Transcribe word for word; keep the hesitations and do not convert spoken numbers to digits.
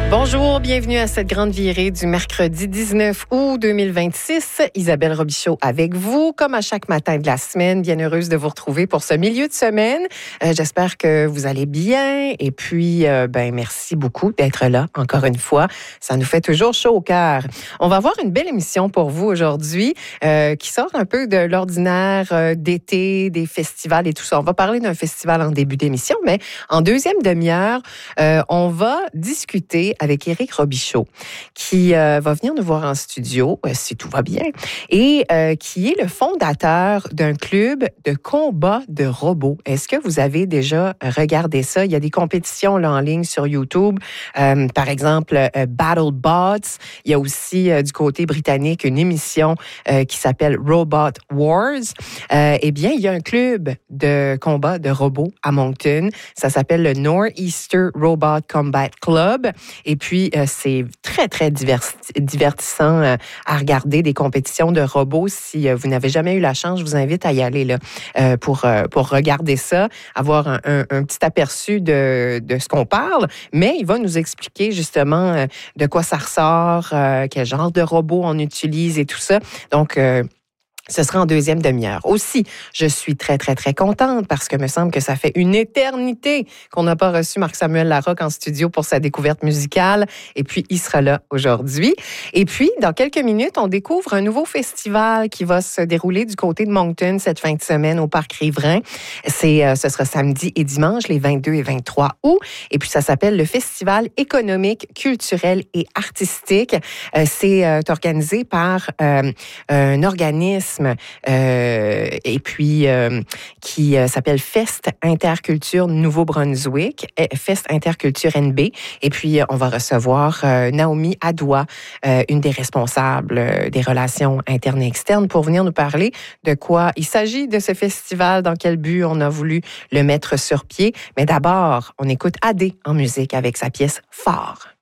Bonjour, bienvenue à cette grande virée du mercredi dix-neuf août deux mille vingt-six. Isabelle Robichaud avec vous, comme à chaque matin de la semaine. Bien heureuse de vous retrouver pour ce milieu de semaine. Euh, j'espère que vous allez bien. Et puis, euh, ben merci beaucoup d'être là encore une fois. Ça nous fait toujours chaud au cœur. On va avoir une belle émission pour vous aujourd'hui euh, qui sort un peu de l'ordinaire euh, d'été, des festivals et tout ça. On va parler d'un festival en début d'émission, mais en deuxième demi-heure, euh, on va discuter avec Éric Robichaud, qui euh, va venir nous voir en studio, euh, si tout va bien, et euh, qui est le fondateur d'un club de combat de robots. Est-ce que vous avez déjà regardé ça? Il y a des compétitions là, en ligne sur YouTube, euh, par exemple euh, BattleBots. Il y a aussi euh, du côté britannique une émission euh, qui s'appelle Robot Wars. Euh, eh bien, il y a un club de combat de robots à Moncton. Ça s'appelle le Northeaster Robot Combat Club. Et puis, euh, c'est très, très divers- divertissant euh, à regarder des compétitions de robots. Si euh, vous n'avez jamais eu la chance, je vous invite à y aller là, euh, pour, euh, pour regarder ça, avoir un, un, un petit aperçu de, de ce qu'on parle. Mais il va nous expliquer justement euh, de quoi ça ressort, euh, quel genre de robot on utilise et tout ça. Donc, euh, ce sera en deuxième demi-heure. Aussi, je suis très, très, très contente parce que me semble que ça fait une éternité qu'on n'a pas reçu Marc-Samuel Larocque en studio pour sa découverte musicale. Et puis, il sera là aujourd'hui. Et puis, dans quelques minutes, on découvre un nouveau festival qui va se dérouler du côté de Moncton cette fin de semaine au Parc Riverain. C'est, euh, ce sera samedi et dimanche, les vingt-deux et vingt-trois août. Et puis, ça s'appelle le Festival économique, culturel et artistique. Euh, c'est euh, organisé par euh, un organisme Euh, et puis euh, qui euh, s'appelle Fest Interculture Nouveau-Brunswick, Fest Interculture N B. Et puis, euh, on va recevoir euh, Naomi Adoua, euh, une des responsables euh, des relations internes et externes, pour venir nous parler de quoi il s'agit de ce festival, dans quel but on a voulu le mettre sur pied. Mais d'abord, on écoute Adé en musique avec sa pièce Phare.